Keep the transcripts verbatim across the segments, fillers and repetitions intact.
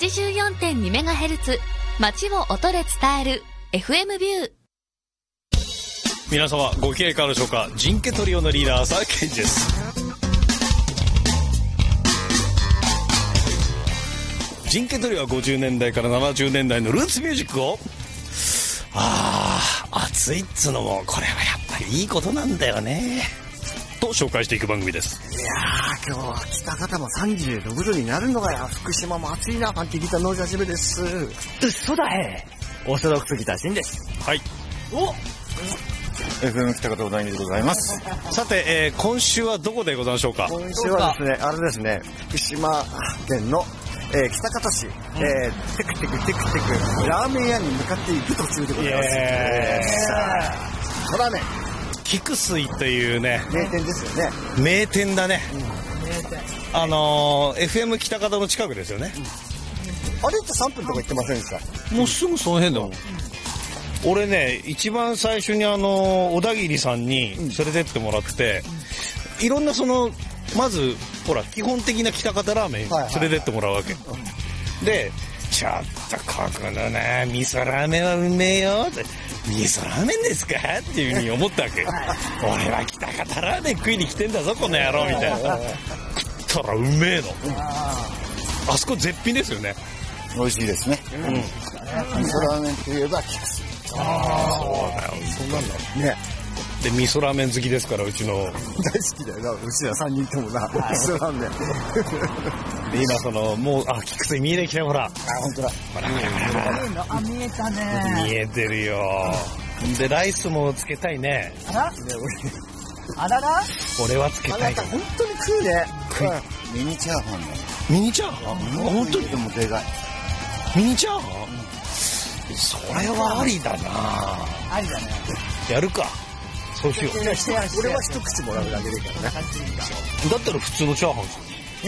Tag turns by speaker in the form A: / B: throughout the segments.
A: ちじゅうよんてんにメガヘルツ 街を音で伝える エフエム ビュー。
B: 皆様ご機嫌いかがでしょうか。ジンケトリオのリーダー浅井健二です。ジンケトリオはごじゅうねんだいからななじゅうねんだいのルーツミュージックをあー熱いっつうのもこれはやっぱりいいことなんだよねと紹介していく番組です。
C: いやー今日は北方もさんじゅうろくどになるのがや、福島も暑いななんてギターのじゃしめです。うっそだへオーソドックスギターシンです。
B: はい。
C: お
D: エフエム 北方小田切でございます。
B: さて、えー、今週はどこでございましょうか。
C: 今週はですね、あれですね、福島県の、えー、喜多方市、うんえー、テクテクテクテクラーメン屋に向かっていく途中でございます。えー、ラーメン
B: 菊水というね
C: 名店ですよね。
B: 名店だね、
C: うん、名店
B: あのー、エフエム 北方の近くですよね、
C: うん、あれってさんぷんとか行ってませんでした。
B: もうすぐその辺だもん、うん俺ね一番最初にあの小田切さんに連れてってもらって、うん、いろんなそのまずほら基本的な喜多方ラーメン連れてってもらうわけ、はいはい、でちょっとここのな味噌ラーメンはうめえよって味噌ラーメンですかっていう風に思ったわけ俺は喜多方ラーメン食いに来てんだぞこの野郎みたいな食ったらうめえの、うん、あそこ絶品ですよね。
D: 美味しいですね、うん、味噌ラーメンといえば菊水。
B: ああそうだよ。
C: そうなんだね。
B: で味噌ラーメン好きですからうちの
C: 大好きだよな。うちらさんにんともな味噌ラーメン
B: で今そのもうあ菊水見えてきたよほら。あ
C: 本当だ。
B: ほらほらほら
C: あ見えたね。
B: 見えてるよ。でライスもつけたいね。
C: あらねあらら
B: 俺はつけたい。
C: あなた本当に食うね。
B: 食う、
D: うん、ミニチャーハンだ。
B: ミニチャーハン。
D: 本当にでもでかい
B: ミニチャーハン、それはありだな。
C: ありだね。
B: やるか。そうしよう。
C: 俺は一口もらうだけでいいからね。
B: だったら普通のチャーハンです。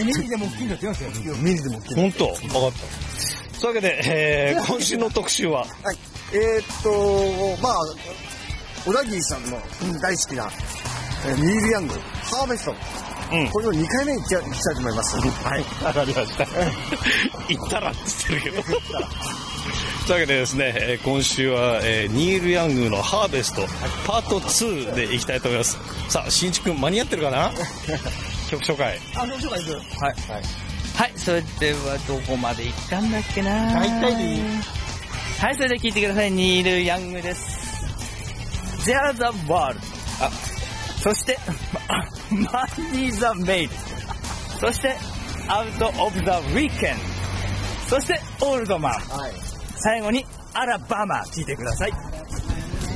C: ミニでも大きいんだって言うんですよ。ミニでも大きい。
B: 本当。分かった。そういうわけで、えー、今週の特集は、はい、
C: えー、っとまあ小田切さんの大好きな、えー、ニール・ヤングハーベスト。うん、これをにかいめに行きたいと思います。
B: はい。わかりました。行ったらって言ってるけど。というわけでですね、今週は、えー、ニール・ヤングのハーベストパートツーでいきたいと思います。さあ、新築間に合ってるかな曲紹介。
C: あ、曲紹介する。はい。
E: はい。はい、それではどこまで行ったんだっけな。
C: 大体でいい。
E: はい、それでは聴いてください。ニール・ヤングです。There's a World。あ、そして、Money the Maid。そして、Out of the Weekend。そして、オールドマン。はい。最後にアラバマ聴いてください。